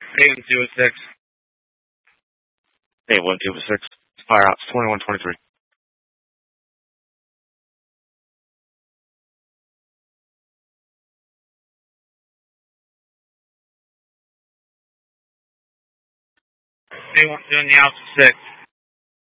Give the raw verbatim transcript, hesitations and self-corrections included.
A one two six. A one two six. Fire ops twenty-one twenty-three. A one two in the house six.